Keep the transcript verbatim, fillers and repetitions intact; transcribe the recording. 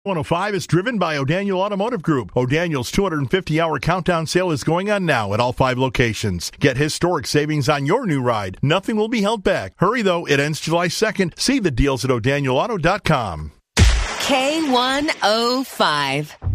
one oh five is driven by O'Daniel Automotive Group. O'Daniel's two hundred fifty hour countdown sale is going on now at all five locations. Get historic savings on your new ride. Nothing will be held back. Hurry, though. It ends July second. See the deals at o'daniel auto dot com. K one oh five.